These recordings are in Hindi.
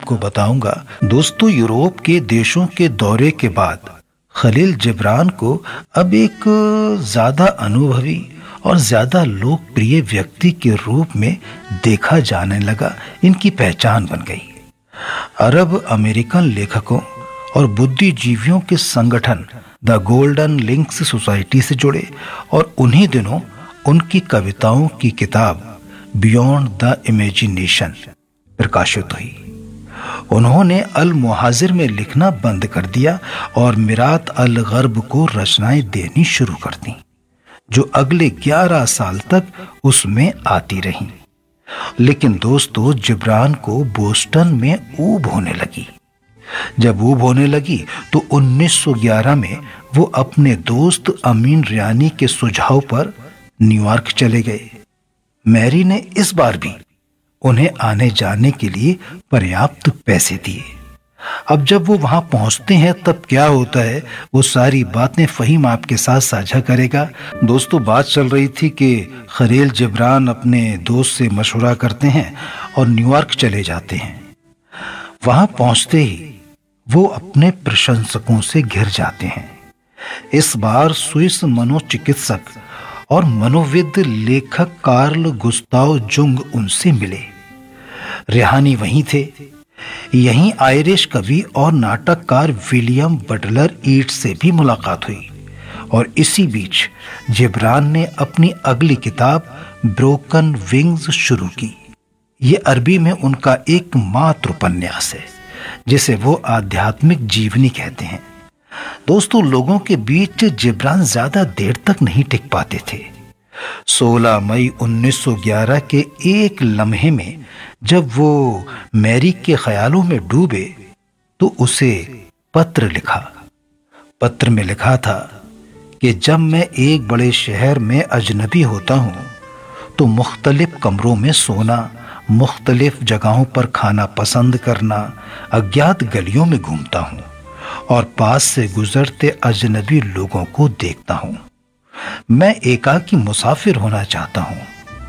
आपको बताऊंगा। दोस्तों, यूरोप के देशों के दौरे के बाद खलील जिब्रान को अब एक ज्यादा अनुभवी और ज्यादा लोकप्रिय व्यक्ति के रूप में देखा जाने लगा। इनकी पहचान बन गई। अरब अमेरिकन लेखकों और बुद्धिजीवियों के संगठन द गोल्डन लिंक्स सोसाइटी से जुड़े और उन्हीं दिनों उनकी कविताओं की किताब बियॉन्ड द इमेजिनेशन प्रकाशित हुई। उन्होंने अल मुहाजिर में लिखना बंद कर दिया और मिरात अल गर्ब को रचनाएं देनी शुरू कर दी, जो अगले 11 साल तक उसमें आती रहीं। लेकिन दोस्तों, जिब्रान को बोस्टन में ऊब होने लगी। जब ऊब होने लगी तो 1911 में वो अपने दोस्त अमीन रियानी के सुझाव पर न्यूयॉर्क चले गए। मैरी ने इस बार भी उन्हें आने जाने के लिए पर्याप्त पैसे दिए। अब जब वो वहां पहुंचते हैं तब क्या होता है, वो सारी बातें फहीम आपके साथ साझा करेगा। दोस्तों, बात चल रही थी कि खलील जिब्रान अपने दोस्त से मशवरा करते हैं और न्यूयॉर्क चले जाते हैं। वहां पहुंचते ही वो अपने प्रशंसकों से घिर जाते हैं। इस बार स्विस मनोचिकित्सक और मनोविद लेखक कार्ल गुस्ताव जुंग उनसे मिले। रिहानी वहीं थे। यहीं आयरिश कवि और नाटककार विलियम बटलर ईट से भी मुलाकात हुई। और इसी बीच जिब्रान ने अपनी अगली किताब ब्रोकन विंग्स शुरू की। ये अरबी में उनका एकमात्र उपन्यास है, जिसे वो आध्यात्मिक जीवनी कहते हैं। दोस्तों, लोगों के बीच जिब्रान ज्यादा देर तक नहीं टिक पाते थे। 16 मई 1911 के एक लम्हे में जब वो मैरी के ख्यालों में डूबे तो उसे पत्र लिखा। पत्र में लिखा था कि जब मैं एक बड़े शहर में अजनबी होता हूं तो मुख्तलिफ कमरों में सोना, मुख्तलिफ जगहों पर खाना पसंद करना, अज्ञात गलियों में घूमता हूं और पास से गुजरते अजनबी लोगों को देखता हूं। मैं एकाकी मुसाफिर होना चाहता हूं।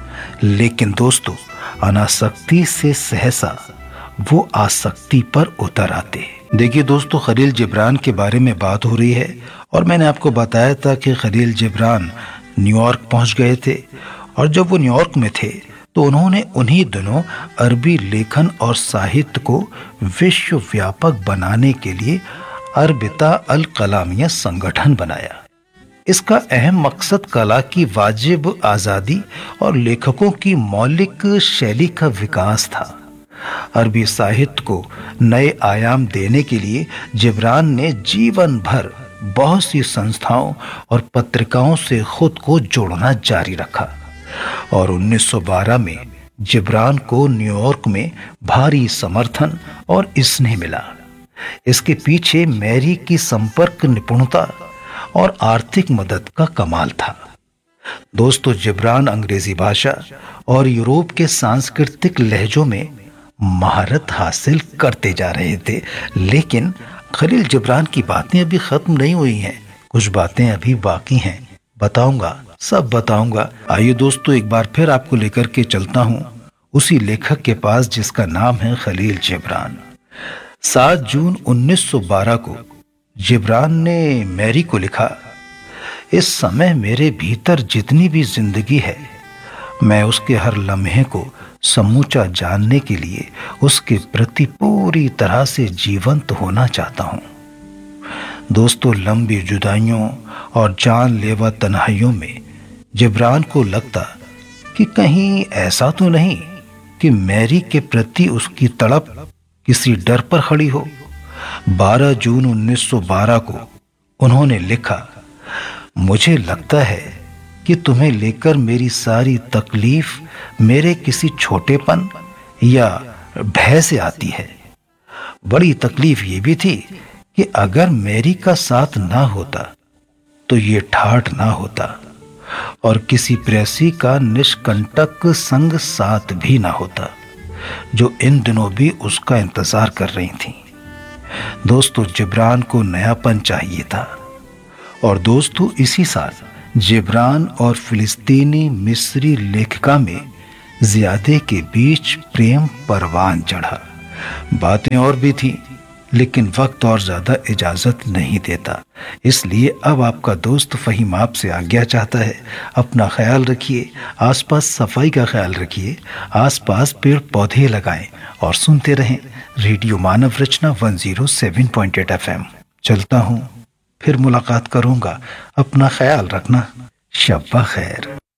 लेकिन दोस्तों, अनासक्ति से सहसा वो आसक्ति पर उतर आते। देखिए दोस्तों, खलील जिब्रान के बारे में बात हो रही है और मैंने आपको बताया था कि खलील जिब्रान न्यूयॉर्क पहुंच गए थे। और जब वो न्यूयॉर्क में थे तो उन्होंने उन्हीं दिनों अरबी लेखन और साहित्य को विश्वव्यापक बनाने के लिए अरबिता अल कलामिया संगठन बनाया। इसका अहम मकसद कला की वाजिब आज़ादी और लेखकों की मौलिक शैली का विकास था। अरबी साहित्य को नए आयाम देने के लिए जिब्रान ने जीवन भर बहुत सी संस्थाओं और पत्रिकाओं से खुद को जोड़ना जारी रखा। और 1912 में जिब्रान को न्यूयॉर्क में भारी समर्थन और स्नेह मिला। इसके पीछे मैरी की संपर्क निपुणता और आर्थिक मदद का कमाल था। दोस्तों, जिब्रान अंग्रेजी भाषा और यूरोप के सांस्कृतिक लहजों में महारत हासिल करते जा रहे थे। लेकिन खलील जिब्रान की बातें अभी खत्म नहीं हुई हैं। कुछ बातें अभी बाकी हैं। बताऊंगा, सब बताऊंगा। आइए दोस्तों, एक बार फिर आपको लेकर के चलता हूं उसी लेखक के पास जिसका नाम है खलील जिब्रान। 7 जून 1912 को जिब्रान ने मैरी को लिखा, इस समय मेरे भीतर जितनी भी जिंदगी है, मैं उसके हर लम्हे को समूचा जानने के लिए उसके प्रति पूरी तरह से जीवंत होना चाहता हूं। दोस्तों, लंबी जुदाइयों और जानलेवा तन्हाइयों में जिब्रान को लगता कि कहीं ऐसा तो नहीं कि मैरी के प्रति उसकी तड़प किसी डर पर खड़ी हो। 12 जून 1912 को उन्होंने लिखा, मुझे लगता है कि तुम्हें लेकर मेरी सारी तकलीफ मेरे किसी छोटेपन या भय से आती है। बड़ी तकलीफ ये भी थी कि अगर मैरी का साथ ना होता तो ये ठाठ ना होता और किसी प्रेसी का निष्कंटक संग साथ भी ना होता, जो इन दिनों भी उसका इंतजार कर रही थी। दोस्तों, जिब्रान को नयापन चाहिए था। और दोस्तों, इसी साल जिब्रान और फिलिस्तीनी मिस्री लेखिका में ज़ियादे के बीच प्रेम परवान चढ़ा। बातें और भी थीं, लेकिन वक्त और ज्यादा इजाजत नहीं देता। इसलिए अब आपका दोस्त फहीम आपसे आज्ञा चाहता है, अपना ख्याल रखिए, आसपास सफाई का ख्याल रखिए, आसपास पेड़ पौधे लगाएं और सुनते रहें रेडियो मानव रचना 107.8 FM। चलता हूँ, फिर मुलाकात करूंगा। अपना ख्याल रखना। शब्बा खैर।